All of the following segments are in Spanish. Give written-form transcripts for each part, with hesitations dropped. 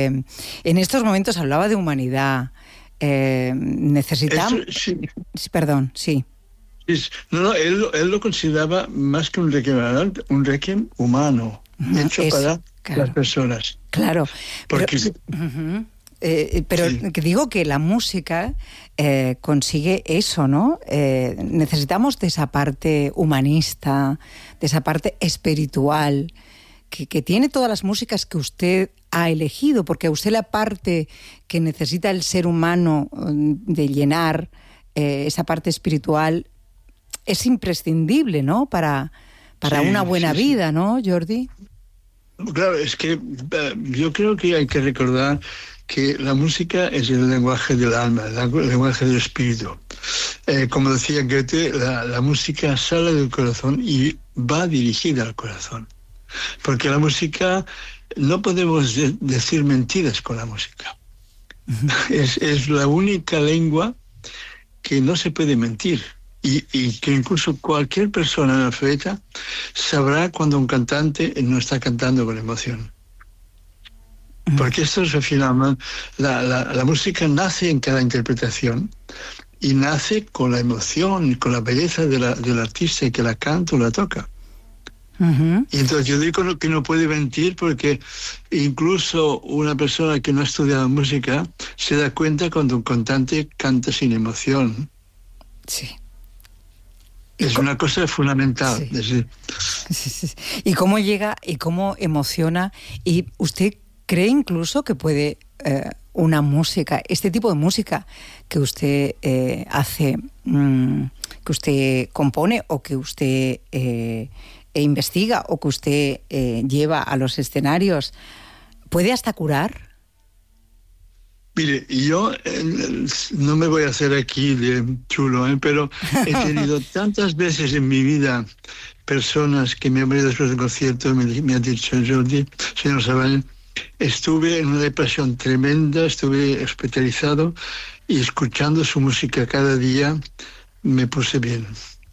En estos momentos hablaba de humanidad. Necesitamos... Sí. Perdón, sí. No, él lo consideraba más que un requiem humano, hecho para las personas. Claro. Porque... Pero que digo que la música consigue eso, ¿no? Necesitamos de esa parte humanista, de esa parte espiritual, que tiene todas las músicas que usted ha elegido, porque a usted la parte que necesita el ser humano de llenar esa parte espiritual es imprescindible, ¿no? Para una buena vida, ¿no, Jordi? Claro, es que yo creo que hay que recordar que la música es el lenguaje del alma, el lenguaje del espíritu. Como decía Goethe, la música sale del corazón y va dirigida al corazón. Porque la música, no podemos decir mentiras con la música. Es la única lengua que no se puede mentir. Y que incluso cualquier persona analfabeta sabrá cuando un cantante no está cantando con emoción. Porque esto es finalmente, la música nace en cada interpretación y nace con la emoción, con la belleza del artista que la canta o la toca. Y entonces yo digo que no puede mentir, porque incluso una persona que no ha estudiado música se da cuenta cuando un cantante canta sin emoción. Sí. Es una cosa fundamental. Sí. Sí. Y cómo llega y cómo emociona. Y usted cree incluso que puede una música, este tipo de música que usted hace, que usted compone o que usted investiga o que usted lleva a los escenarios, ¿puede hasta curar? Mire, yo no me voy a hacer aquí de chulo, pero he tenido tantas veces en mi vida personas que me han venido después del concierto y me han dicho: Jordi, señor Savall, estuve en una depresión tremenda, estuve hospitalizado y escuchando su música cada día me puse bien.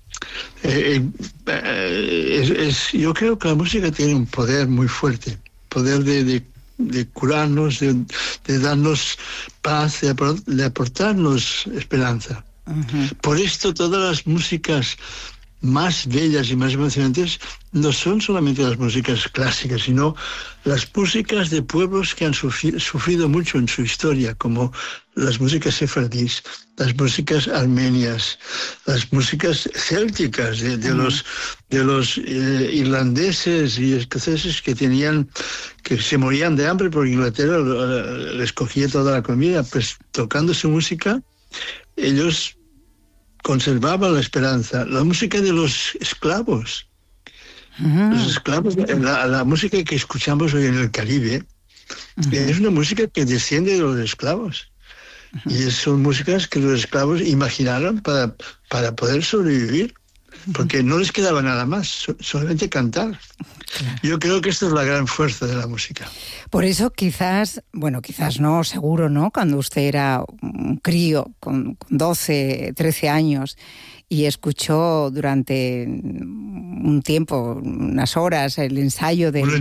Yo creo que la música tiene un poder muy fuerte, poder de curarnos, de darnos paz, de aportarnos esperanza. Por esto todas las músicas más bellas y más emocionantes no son solamente las músicas clásicas, sino las músicas de pueblos que han sufrido mucho en su historia, como las músicas sefardíes, las músicas armenias, las músicas célticas de los irlandeses y escoceses que se morían de hambre porque Inglaterra les cogía toda la comida. Pues tocando su música, ellos conservaban la esperanza. La música de los esclavos. Los esclavos, la música que escuchamos hoy en el Caribe, es una música que desciende de los esclavos. Y son músicas que los esclavos imaginaron para poder sobrevivir, porque no les quedaba nada más, solamente cantar. Claro. Yo creo que esta es la gran fuerza de la música. Por eso quizás no, seguro, ¿no? Cuando usted era un crío con 12, 13 años y escuchó durante un tiempo, unas horas, el ensayo del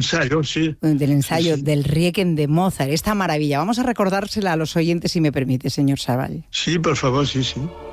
Requiem de Mozart, esta maravilla. Vamos a recordársela a los oyentes, si me permite, señor Savall. Sí, por favor, sí.